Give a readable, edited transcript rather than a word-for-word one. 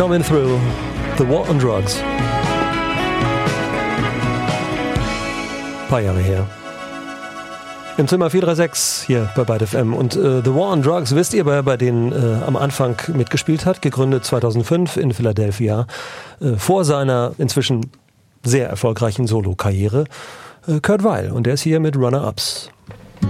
Coming Through, The War on Drugs. Ein paar Jahre her. Im Zimmer 436 hier bei Byte FM. Und The War on Drugs, wisst ihr, bei denen am Anfang mitgespielt hat, gegründet 2005 in Philadelphia, vor seiner inzwischen sehr erfolgreichen Solo-Karriere, Kurt Weill. Und der ist hier mit Runner-Ups.